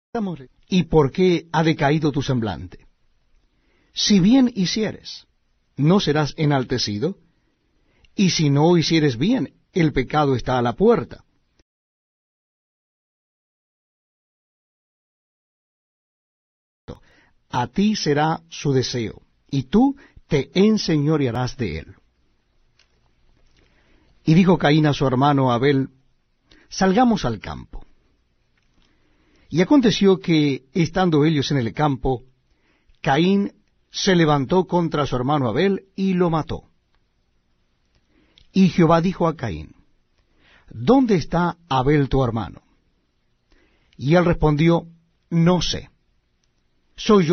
¿Y por qué ha decaído tu semblante? Si bien hicieres, ¿no serás enaltecido? Y si no hicieres bien, el pecado está a la puerta. A ti será su deseo, y tú te enseñorearás de él. Y dijo Caín a su hermano Abel, salgamos al campo. Y aconteció que, estando ellos en el campo, Caín se levantó contra su hermano Abel y lo mató. Y Jehová dijo a Caín, ¿dónde está Abel tu hermano? Y él respondió, no sé. ¿Soy yo